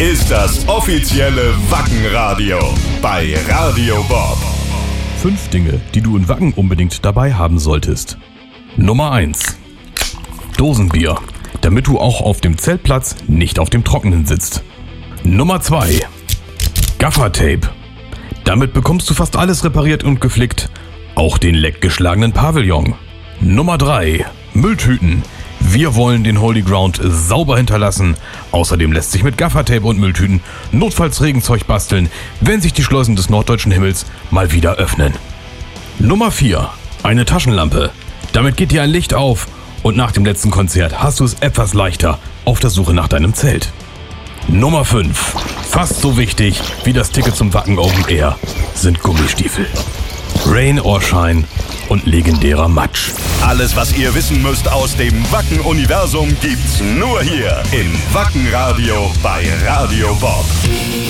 ist das offizielle Wackenradio bei Radio Bob. 5 Dinge, die du in Wacken unbedingt dabei haben solltest. Nummer 1. Dosenbier, damit du auch auf dem Zeltplatz nicht auf dem Trockenen sitzt. Nummer 2. Gaffertape. Damit bekommst du fast alles repariert und geflickt, auch den leckgeschlagenen Pavillon. Nummer 3. Mülltüten. Wir wollen den Holy Ground sauber hinterlassen. Außerdem lässt sich mit Gaffertape und Mülltüten notfalls Regenzeug basteln, wenn sich die Schleusen des norddeutschen Himmels mal wieder öffnen. Nummer 4. Eine Taschenlampe. Damit geht dir ein Licht auf und nach dem letzten Konzert hast du es etwas leichter auf der Suche nach deinem Zelt. Nummer 5. Fast so wichtig wie das Ticket zum Wacken Open Air sind Gummistiefel. Rain or Shine und legendärer Matsch. Alles, was ihr wissen müsst aus dem Wacken-Universum, gibt's nur hier im Wackenradio bei Radio Bob.